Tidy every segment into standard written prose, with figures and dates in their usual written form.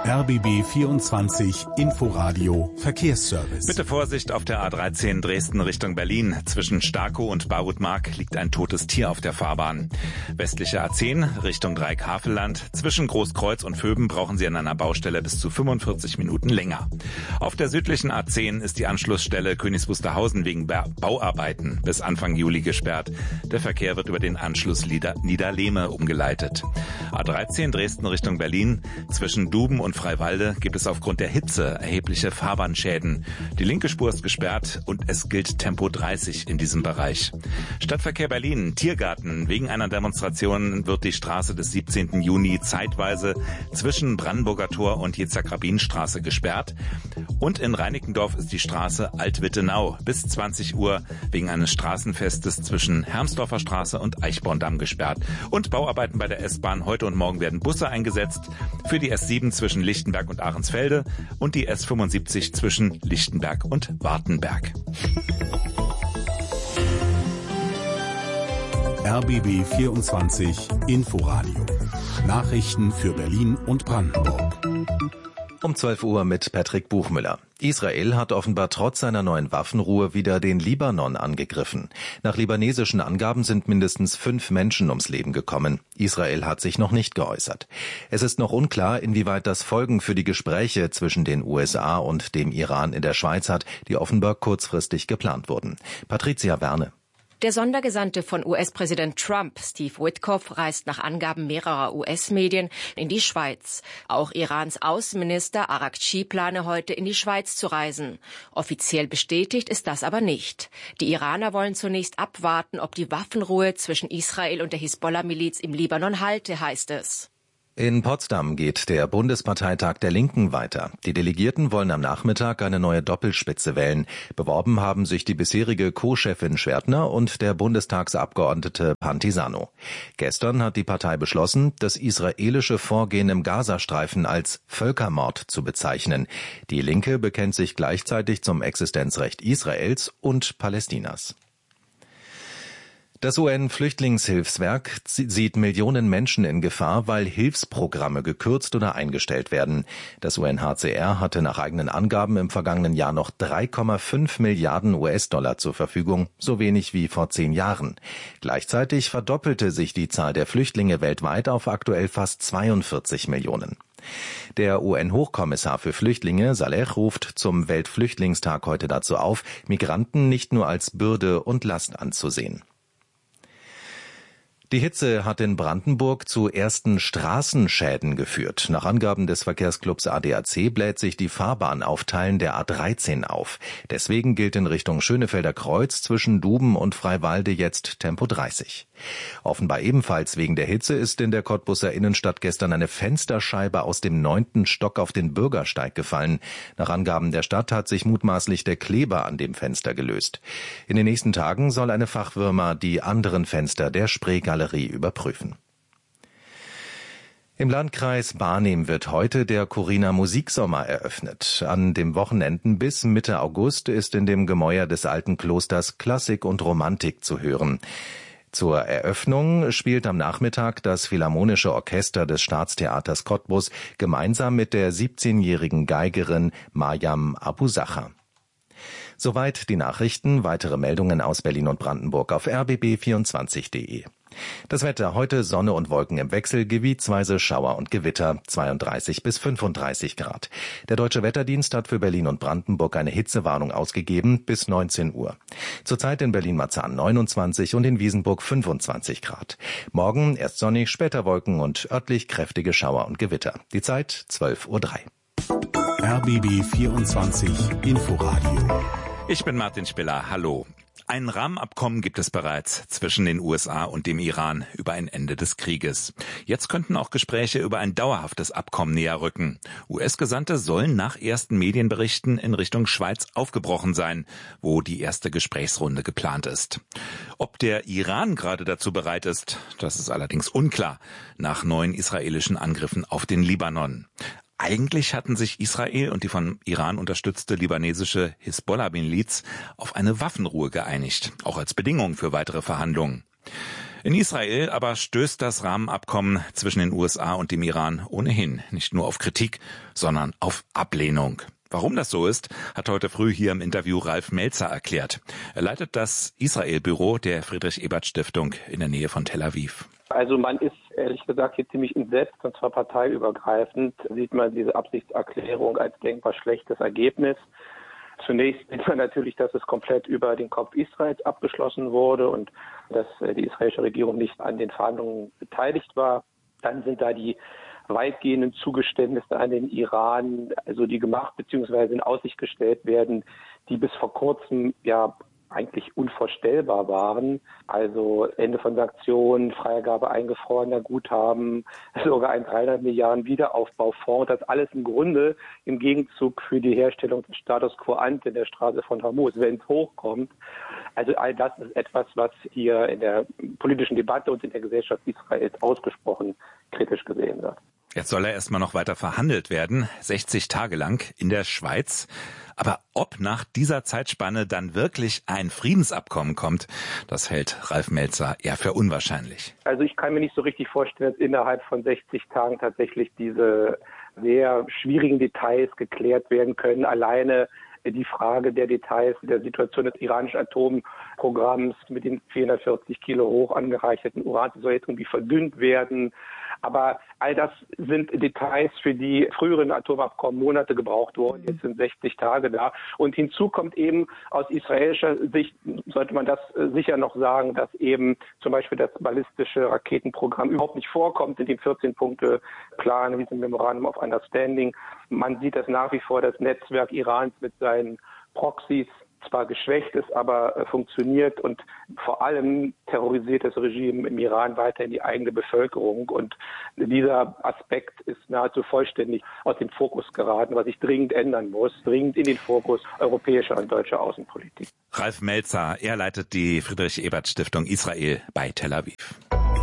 RBB 24 Inforadio Verkehrsservice. Bitte Vorsicht auf der A13 Dresden Richtung Berlin. Zwischen Starkow und Barutmark liegt ein totes Tier auf der Fahrbahn. Westliche A10 Richtung Dreieck-Havelland. Zwischen Großkreuz und Vöben brauchen Sie an einer Baustelle bis zu 45 Minuten länger. Auf der südlichen A10 ist die Anschlussstelle Königs Wusterhausen wegen Bauarbeiten bis Anfang Juli gesperrt. Der Verkehr wird über den Anschluss Niederlehme umgeleitet. A13 Dresden Richtung Berlin. Zwischen Duben und Freiwalde gibt es aufgrund der Hitze erhebliche Fahrbahnschäden. Die linke Spur ist gesperrt und es gilt Tempo 30 in diesem Bereich. Stadtverkehr Berlin, Tiergarten. Wegen einer Demonstration wird die Straße des 17. Juni zeitweise zwischen Brandenburger Tor und Yitzhak-Rabin-Straße gesperrt. Und in Reinickendorf ist die Straße Alt-Wittenau bis 20 Uhr wegen eines Straßenfestes zwischen Hermsdorfer Straße und Eichborndamm gesperrt. Und Bauarbeiten bei der S-Bahn. Heute und morgen werden Busse eingesetzt für die S7 zwischen Lichtenberg und Ahrensfelde und die S75 zwischen Lichtenberg und Wartenberg. RBB 24 Inforadio. Nachrichten für Berlin und Brandenburg. Um 12 Uhr mit Patrick Buchmüller. Israel hat offenbar trotz seiner neuen Waffenruhe wieder den Libanon angegriffen. Nach libanesischen Angaben sind mindestens 5 Menschen ums Leben gekommen. Israel hat sich noch nicht geäußert. Es ist noch unklar, inwieweit das Folgen für die Gespräche zwischen den USA und dem Iran in der Schweiz hat, die offenbar kurzfristig geplant wurden. Patricia Werne. Der Sondergesandte von US-Präsident Trump, Steve Witkoff, reist nach Angaben mehrerer US-Medien in die Schweiz. Auch Irans Außenminister Araghchi plane heute in die Schweiz zu reisen. Offiziell bestätigt ist das aber nicht. Die Iraner wollen zunächst abwarten, ob die Waffenruhe zwischen Israel und der Hisbollah-Miliz im Libanon halte, heißt es. In Potsdam geht der Bundesparteitag der Linken weiter. Die Delegierten wollen am Nachmittag eine neue Doppelspitze wählen. Beworben haben sich die bisherige Co-Chefin Schwertner und der Bundestagsabgeordnete Pantisano. Gestern hat die Partei beschlossen, das israelische Vorgehen im Gazastreifen als Völkermord zu bezeichnen. Die Linke bekennt sich gleichzeitig zum Existenzrecht Israels und Palästinas. Das UN-Flüchtlingshilfswerk sieht Millionen Menschen in Gefahr, weil Hilfsprogramme gekürzt oder eingestellt werden. Das UNHCR hatte nach eigenen Angaben im vergangenen Jahr noch 3,5 Milliarden US-Dollar zur Verfügung, so wenig wie vor 10 Jahren. Gleichzeitig verdoppelte sich die Zahl der Flüchtlinge weltweit auf aktuell fast 42 Millionen. Der UN-Hochkommissar für Flüchtlinge, Saleh, ruft zum Weltflüchtlingstag heute dazu auf, Migranten nicht nur als Bürde und Last anzusehen. Die Hitze hat in Brandenburg zu ersten Straßenschäden geführt. Nach Angaben des Verkehrsclubs ADAC bläht sich die Fahrbahn auf Teilen der A13 auf. Deswegen gilt in Richtung Schönefelder Kreuz zwischen Duben und Freiwalde jetzt Tempo 30. Offenbar ebenfalls wegen der Hitze ist in der Cottbuser Innenstadt gestern eine Fensterscheibe aus dem 9. Stock auf den Bürgersteig gefallen. Nach Angaben der Stadt hat sich mutmaßlich der Kleber an dem Fenster gelöst. In den nächsten Tagen soll eine Fachfirma die anderen Fenster der Spreegalerie überprüfen. Im Landkreis Barnim wird heute der Corina Musiksommer eröffnet. An den Wochenenden bis Mitte August ist in dem Gemäuer des alten Klosters Klassik und Romantik zu hören. Zur Eröffnung spielt am Nachmittag das Philharmonische Orchester des Staatstheaters Cottbus gemeinsam mit der 17-jährigen Geigerin Mariam Abusacher. Soweit die Nachrichten. Weitere Meldungen aus Berlin und Brandenburg auf rbb24.de. Das Wetter: heute Sonne und Wolken im Wechsel, gebietsweise Schauer und Gewitter, 32 bis 35 Grad. Der Deutsche Wetterdienst hat für Berlin und Brandenburg eine Hitzewarnung ausgegeben bis 19 Uhr. Zurzeit in Berlin-Marzahn 29 und in Wiesenburg 25 Grad. Morgen erst sonnig, später Wolken und örtlich kräftige Schauer und Gewitter. Die Zeit 12:03 Uhr. RBB 24 Inforadio. Ich bin Martin Spiller. Hallo. Ein Rahmenabkommen gibt es bereits zwischen den USA und dem Iran über ein Ende des Krieges. Jetzt könnten auch Gespräche über ein dauerhaftes Abkommen näher rücken. US-Gesandte sollen nach ersten Medienberichten in Richtung Schweiz aufgebrochen sein, wo die erste Gesprächsrunde geplant ist. Ob der Iran gerade dazu bereit ist, das ist allerdings unklar, nach neuen israelischen Angriffen auf den Libanon. Eigentlich hatten sich Israel und die vom Iran unterstützte libanesische Hisbollah-Miliz auf eine Waffenruhe geeinigt, auch als Bedingung für weitere Verhandlungen. In Israel aber stößt das Rahmenabkommen zwischen den USA und dem Iran ohnehin nicht nur auf Kritik, sondern auf Ablehnung. Warum das so ist, hat heute früh hier im Interview Ralf Melzer erklärt. Er leitet das Israel-Büro der Friedrich-Ebert-Stiftung in der Nähe von Tel Aviv. Also man ist ehrlich gesagt hier ziemlich entsetzt, und zwar parteiübergreifend sieht man diese Absichtserklärung als denkbar schlechtes Ergebnis. Zunächst sieht man natürlich, dass es komplett über den Kopf Israels abgeschlossen wurde und dass die israelische Regierung nicht an den Verhandlungen beteiligt war. Dann sind da die weitgehenden Zugeständnisse an den Iran, also die gemacht bzw. in Aussicht gestellt werden, die bis vor kurzem ja eigentlich unvorstellbar waren. Also Ende von Sanktionen, Freigabe eingefrorener Guthaben, sogar ein 300 Milliarden Wiederaufbaufonds. Das alles im Grunde im Gegenzug für die Herstellung des Status quo ante in der Straße von Hormuz, wenn es hochkommt. Also all das ist etwas, was hier in der politischen Debatte und in der Gesellschaft Israels ausgesprochen kritisch gesehen wird. Jetzt soll er erstmal noch weiter verhandelt werden, 60 Tage lang in der Schweiz. Aber ob nach dieser Zeitspanne dann wirklich ein Friedensabkommen kommt, das hält Ralf Melzer eher für unwahrscheinlich. Also ich kann mir nicht so richtig vorstellen, dass innerhalb von 60 Tagen tatsächlich diese sehr schwierigen Details geklärt werden können. Alleine die Frage der Details der Situation des iranischen Atomprogramms mit den 440 Kilo hoch angereicherten Uran soll jetzt irgendwie verdünnt werden. Aber all das sind Details, für die früheren Atomabkommen Monate gebraucht wurden. Jetzt sind 60 Tage da. Und hinzu kommt eben aus israelischer Sicht, sollte man das sicher noch sagen, dass eben zum Beispiel das ballistische Raketenprogramm überhaupt nicht vorkommt in dem 14-Punkte-Plan, in diesem Memorandum of Understanding. Man sieht, dass nach wie vor das Netzwerk Irans mit seinen Proxys zwar geschwächt ist, aber funktioniert, und vor allem terrorisiert das Regime im Iran weiterhin die eigene Bevölkerung, und dieser Aspekt ist nahezu vollständig aus dem Fokus geraten, was sich dringend ändern muss, dringend in den Fokus europäischer und deutscher Außenpolitik. Ralf Melzer, er leitet die Friedrich-Ebert-Stiftung Israel bei Tel Aviv.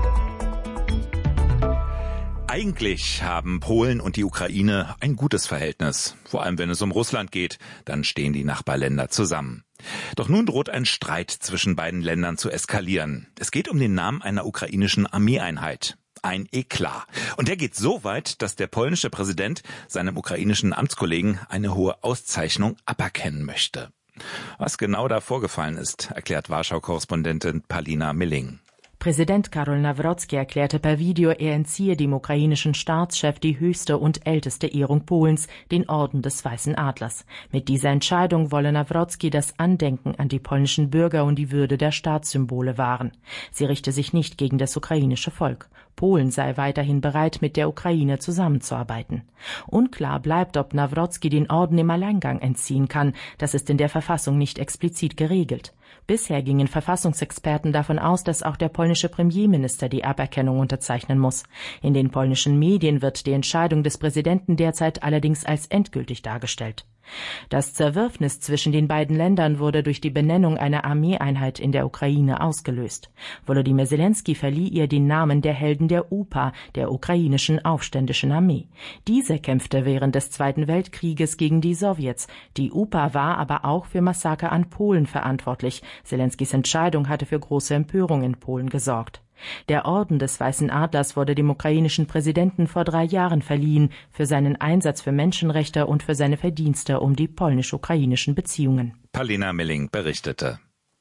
Eigentlich haben Polen und die Ukraine ein gutes Verhältnis. Vor allem, wenn es um Russland geht, dann stehen die Nachbarländer zusammen. Doch nun droht ein Streit zwischen beiden Ländern zu eskalieren. Es geht um den Namen einer ukrainischen Armeeeinheit. Ein Eklat. Und der geht so weit, dass der polnische Präsident seinem ukrainischen Amtskollegen eine hohe Auszeichnung aberkennen möchte. Was genau da vorgefallen ist, erklärt Warschau-Korrespondentin Palina Milling. Präsident Karol Nawrocki erklärte per Video, er entziehe dem ukrainischen Staatschef die höchste und älteste Ehrung Polens, den Orden des Weißen Adlers. Mit dieser Entscheidung wolle Nawrocki das Andenken an die polnischen Bürger und die Würde der Staatssymbole wahren. Sie richte sich nicht gegen das ukrainische Volk. Polen sei weiterhin bereit, mit der Ukraine zusammenzuarbeiten. Unklar bleibt, ob Nawrocki den Orden im Alleingang entziehen kann. Das ist in der Verfassung nicht explizit geregelt. Bisher gingen Verfassungsexperten davon aus, dass auch der polnische Premierminister die Aberkennung unterzeichnen muss. In den polnischen Medien wird die Entscheidung des Präsidenten derzeit allerdings als endgültig dargestellt. Das Zerwürfnis zwischen den beiden Ländern wurde durch die Benennung einer Armeeeinheit in der Ukraine ausgelöst. Volodymyr Zelensky verlieh ihr den Namen der Helden der UPA, der ukrainischen aufständischen Armee. Diese kämpfte während des Zweiten Weltkrieges gegen die Sowjets. Die UPA war aber auch für Massaker an Polen verantwortlich. Zelenskys Entscheidung hatte für große Empörung in Polen gesorgt. Der Orden des Weißen Adlers wurde dem ukrainischen Präsidenten vor 3 Jahren verliehen, für seinen Einsatz für Menschenrechte und für seine Verdienste um die polnisch-ukrainischen Beziehungen. Palina Milling berichtete.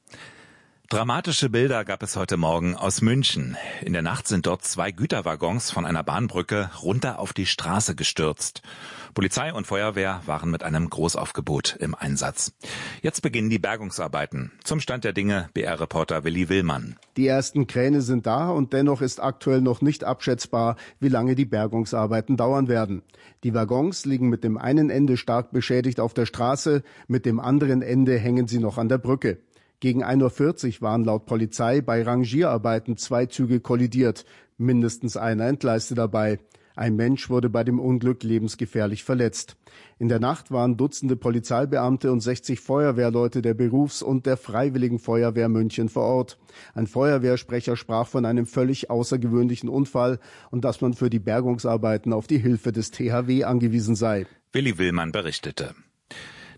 Dramatische Bilder gab es heute Morgen aus München. In der Nacht sind dort 2 Güterwaggons von einer Bahnbrücke runter auf die Straße gestürzt. Polizei und Feuerwehr waren mit einem Großaufgebot im Einsatz. Jetzt beginnen die Bergungsarbeiten. Zum Stand der Dinge BR-Reporter Willi Willmann. Die ersten Kräne sind da und dennoch ist aktuell noch nicht abschätzbar, wie lange die Bergungsarbeiten dauern werden. Die Waggons liegen mit dem einen Ende stark beschädigt auf der Straße, mit dem anderen Ende hängen sie noch an der Brücke. Gegen 1:40 Uhr waren laut Polizei bei Rangierarbeiten 2 Züge kollidiert, mindestens einer entgleiste dabei. Ein Mensch wurde bei dem Unglück lebensgefährlich verletzt. In der Nacht waren Dutzende Polizeibeamte und 60 Feuerwehrleute der Berufs- und der Freiwilligen Feuerwehr München vor Ort. Ein Feuerwehrsprecher sprach von einem völlig außergewöhnlichen Unfall und dass man für die Bergungsarbeiten auf die Hilfe des THW angewiesen sei. Willi Willmann berichtete.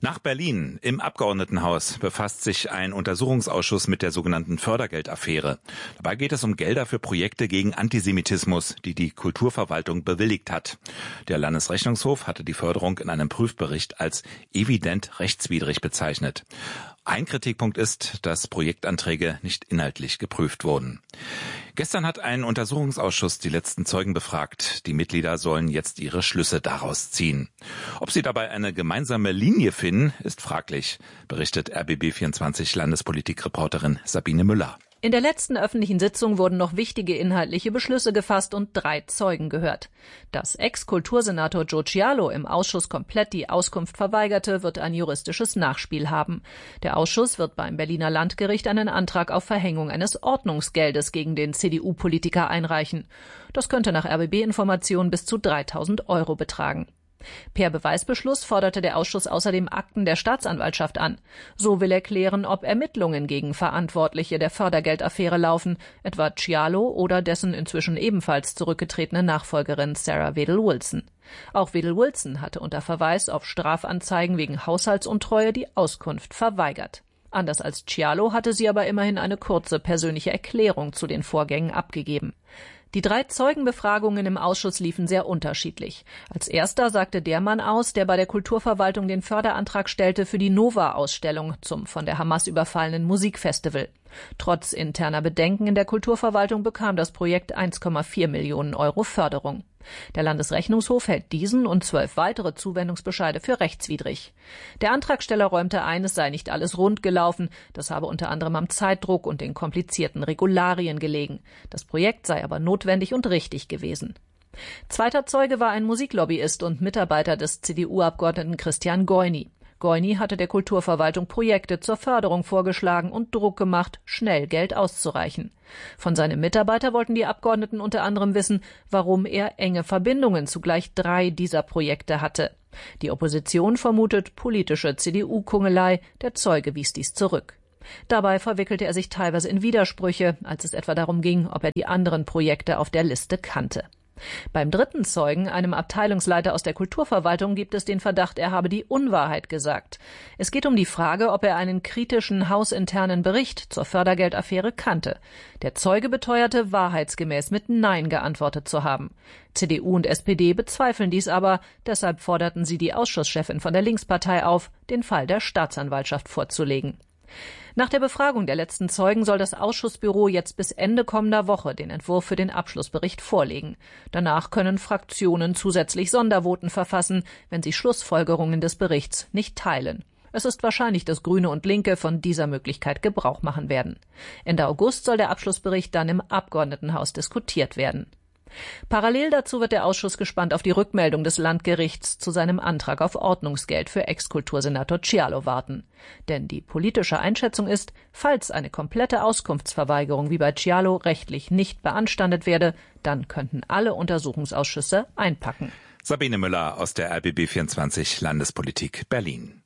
Nach Berlin. Im Abgeordnetenhaus befasst sich ein Untersuchungsausschuss mit der sogenannten Fördergeldaffäre. Dabei geht es um Gelder für Projekte gegen Antisemitismus, die die Kulturverwaltung bewilligt hat. Der Landesrechnungshof hatte die Förderung in einem Prüfbericht als evident rechtswidrig bezeichnet. Ein Kritikpunkt ist, dass Projektanträge nicht inhaltlich geprüft wurden. Gestern hat ein Untersuchungsausschuss die letzten Zeugen befragt. Die Mitglieder sollen jetzt ihre Schlüsse daraus ziehen. Ob sie dabei eine gemeinsame Linie finden, ist fraglich, berichtet RBB24 Landespolitikreporterin Sabine Müller. In der letzten öffentlichen Sitzung wurden noch wichtige inhaltliche Beschlüsse gefasst und 3 Zeugen gehört. Dass Ex-Kultursenator Joe Cialo im Ausschuss komplett die Auskunft verweigerte, wird ein juristisches Nachspiel haben. Der Ausschuss wird beim Berliner Landgericht einen Antrag auf Verhängung eines Ordnungsgeldes gegen den CDU-Politiker einreichen. Das könnte nach RBB-Informationen bis zu 3.000 € betragen. Per Beweisbeschluss forderte der Ausschuss außerdem Akten der Staatsanwaltschaft an. So will er klären, ob Ermittlungen gegen Verantwortliche der Fördergeldaffäre laufen, etwa Cialo oder dessen inzwischen ebenfalls zurückgetretene Nachfolgerin Sarah Wedel-Wilson. Auch Wedel-Wilson hatte unter Verweis auf Strafanzeigen wegen Haushaltsuntreue die Auskunft verweigert. Anders als Cialo hatte sie aber immerhin eine kurze persönliche Erklärung zu den Vorgängen abgegeben. Die 3 Zeugenbefragungen im Ausschuss liefen sehr unterschiedlich. Als erster sagte der Mann aus, der bei der Kulturverwaltung den Förderantrag stellte für die Nova-Ausstellung zum von der Hamas überfallenen Musikfestival. Trotz interner Bedenken in der Kulturverwaltung bekam das Projekt 1,4 Millionen € Förderung. Der Landesrechnungshof hält diesen und 12 weitere Zuwendungsbescheide für rechtswidrig. Der Antragsteller räumte ein, es sei nicht alles rund gelaufen. Das habe unter anderem am Zeitdruck und den komplizierten Regularien gelegen. Das Projekt sei aber notwendig und richtig gewesen. Zweiter Zeuge war ein Musiklobbyist und Mitarbeiter des CDU-Abgeordneten Christian Goini. Goini hatte der Kulturverwaltung Projekte zur Förderung vorgeschlagen und Druck gemacht, schnell Geld auszureichen. Von seinem Mitarbeiter wollten die Abgeordneten unter anderem wissen, warum er enge Verbindungen zu gleich 3 dieser Projekte hatte. Die Opposition vermutet politische CDU-Kungelei, der Zeuge wies dies zurück. Dabei verwickelte er sich teilweise in Widersprüche, als es etwa darum ging, ob er die anderen Projekte auf der Liste kannte. Beim dritten Zeugen, einem Abteilungsleiter aus der Kulturverwaltung, gibt es den Verdacht, er habe die Unwahrheit gesagt. Es geht um die Frage, ob er einen kritischen hausinternen Bericht zur Fördergeldaffäre kannte. Der Zeuge beteuerte, wahrheitsgemäß mit Nein geantwortet zu haben. CDU und SPD bezweifeln dies aber, deshalb forderten sie die Ausschusschefin von der Linkspartei auf, den Fall der Staatsanwaltschaft vorzulegen. Nach der Befragung der letzten Zeugen soll das Ausschussbüro jetzt bis Ende kommender Woche den Entwurf für den Abschlussbericht vorlegen. Danach können Fraktionen zusätzlich Sondervoten verfassen, wenn sie Schlussfolgerungen des Berichts nicht teilen. Es ist wahrscheinlich, dass Grüne und Linke von dieser Möglichkeit Gebrauch machen werden. Ende August soll der Abschlussbericht dann im Abgeordnetenhaus diskutiert werden. Parallel dazu wird der Ausschuss gespannt auf die Rückmeldung des Landgerichts zu seinem Antrag auf Ordnungsgeld für Ex-Kultursenator Cialo warten. Denn die politische Einschätzung ist, falls eine komplette Auskunftsverweigerung wie bei Cialo rechtlich nicht beanstandet werde, dann könnten alle Untersuchungsausschüsse einpacken. Sabine Müller aus der RBB24 Landespolitik Berlin.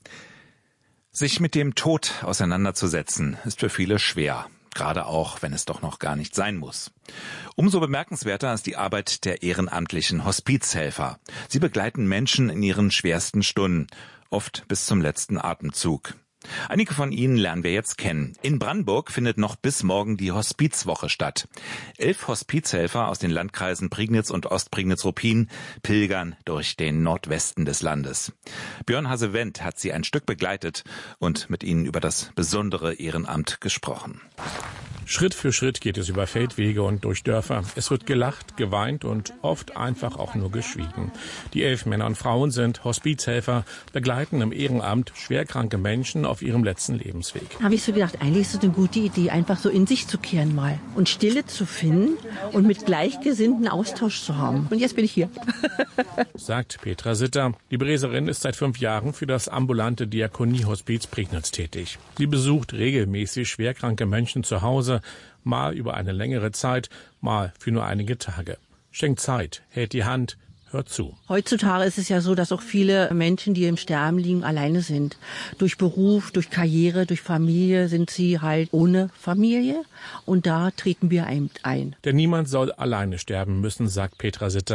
Sich mit dem Tod auseinanderzusetzen, ist für viele schwer. Gerade auch, wenn es doch noch gar nicht sein muss. Umso bemerkenswerter ist die Arbeit der ehrenamtlichen Hospizhelfer. Sie begleiten Menschen in ihren schwersten Stunden, oft bis zum letzten Atemzug. Einige von ihnen lernen wir jetzt kennen. In Brandenburg findet noch bis morgen die Hospizwoche statt. 11 Hospizhelfer aus den Landkreisen Prignitz und Ostprignitz-Ruppin pilgern durch den Nordwesten des Landes. Björn Hasse-Wendt hat sie ein Stück begleitet und mit ihnen über das besondere Ehrenamt gesprochen. Schritt für Schritt geht es über Feldwege und durch Dörfer. Es wird gelacht, geweint und oft einfach auch nur geschwiegen. Die 11 Männer und Frauen sind Hospizhelfer, begleiten im Ehrenamt schwerkranke Menschen auf ihrem letzten Lebensweg. Da habe ich so gedacht, eigentlich ist es eine gute Idee, einfach so in sich zu kehren mal und Stille zu finden und mit Gleichgesinnten Austausch zu haben. Und jetzt bin ich hier. Sagt Petra Sitter. Die Breserin ist seit 5 Jahren für das ambulante Diakoniehospiz Prignitz tätig. Sie besucht regelmäßig schwerkranke Menschen zu Hause, mal über eine längere Zeit, mal für nur einige Tage. Schenkt Zeit, hält die Hand, hört zu. Heutzutage ist es ja so, dass auch viele Menschen, die im Sterben liegen, alleine sind. Durch Beruf, durch Karriere, durch Familie sind sie halt ohne Familie. Und da treten wir ein. Denn niemand soll alleine sterben müssen, sagt Petra Sitter.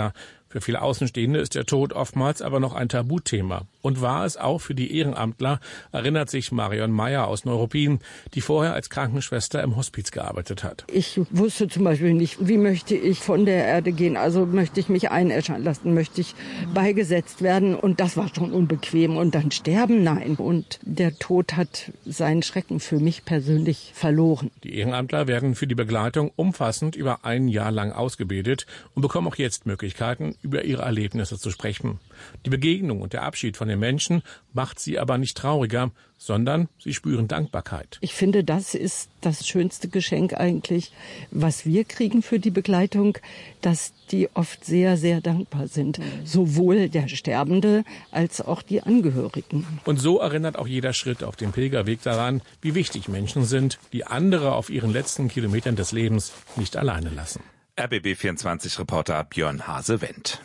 Für viele Außenstehende ist der Tod oftmals aber noch ein Tabuthema. Und war es auch für die Ehrenamtler, erinnert sich Marion Meyer aus Neuruppin, die vorher als Krankenschwester im Hospiz gearbeitet hat. Ich wusste zum Beispiel nicht, wie möchte ich von der Erde gehen. Also möchte ich mich einäschern lassen, möchte ich beigesetzt werden. Und das war schon unbequem. Und dann sterben, nein. Und der Tod hat seinen Schrecken für mich persönlich verloren. Die Ehrenamtler werden für die Begleitung umfassend über ein Jahr lang ausgebildet und bekommen auch jetzt Möglichkeiten, über ihre Erlebnisse zu sprechen. Die Begegnung und der Abschied von den Menschen macht sie aber nicht trauriger, sondern sie spüren Dankbarkeit. Ich finde, das ist das schönste Geschenk eigentlich, was wir kriegen für die Begleitung, dass die oft sehr, sehr dankbar sind. Sowohl der Sterbende als auch die Angehörigen. Und so erinnert auch jeder Schritt auf dem Pilgerweg daran, wie wichtig Menschen sind, die andere auf ihren letzten Kilometern des Lebens nicht alleine lassen. RBB24-Reporter Björn Hase-Wendt.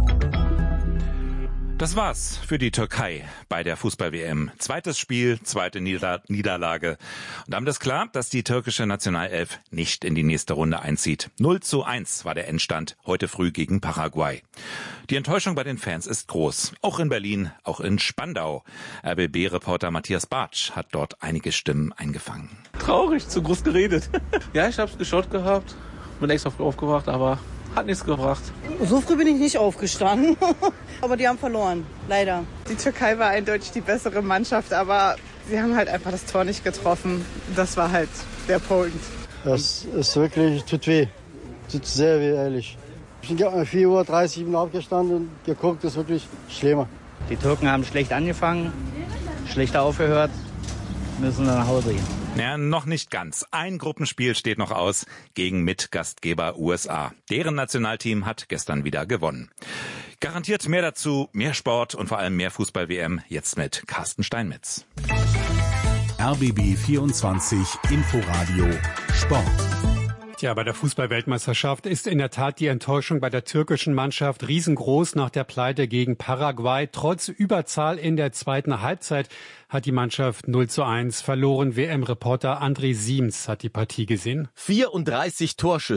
Das war's für die Türkei bei der Fußball-WM. Zweites Spiel, zweite Niederlage. Und damit ist klar, dass die türkische Nationalelf nicht in die nächste Runde einzieht. 0:1 war der Endstand heute früh gegen Paraguay. Die Enttäuschung bei den Fans ist groß. Auch in Berlin, auch in Spandau. RBB-Reporter Matthias Bartsch hat dort einige Stimmen eingefangen. Traurig, zu groß geredet. Ja, ich hab's geschaut gehabt. Bin extra früh aufgewacht, aber hat nichts gebracht. So früh bin ich nicht aufgestanden, aber die haben verloren, leider. Die Türkei war eindeutig die bessere Mannschaft, aber sie haben halt einfach das Tor nicht getroffen. Das war halt der Punkt. Das ist wirklich, tut weh. Tut sehr weh, ehrlich. Ich bin um 4:30 Uhr aufgestanden und geguckt, das ist wirklich schlimmer. Die Türken haben schlecht angefangen, schlecht aufgehört, müssen nach Hause gehen. Ja, noch nicht ganz. Ein Gruppenspiel steht noch aus gegen Mitgastgeber USA. Deren Nationalteam hat gestern wieder gewonnen. Garantiert mehr dazu, mehr Sport und vor allem mehr Fußball-WM. Jetzt mit Carsten Steinmetz. RBB 24 Inforadio Sport. Ja, bei der Fußball-Weltmeisterschaft ist in der Tat die Enttäuschung bei der türkischen Mannschaft riesengroß nach der Pleite gegen Paraguay. Trotz Überzahl in der zweiten Halbzeit hat die Mannschaft 0:1 verloren. WM-Reporter André Siems hat die Partie gesehen. 34 Torschüsse